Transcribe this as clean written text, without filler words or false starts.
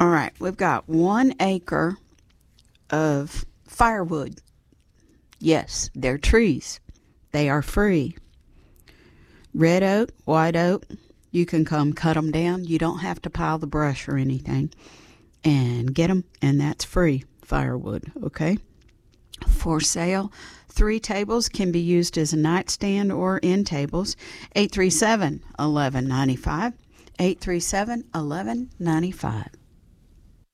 All right, we've got 1 acre of firewood. Yes, they're trees. They are free. Red oak, white oak, you can come cut them down. You don't have to pile the brush or anything. And get them, and that's free firewood, okay? For sale, 3 tables can be used as a nightstand or end tables. 837-1195. 837-1195.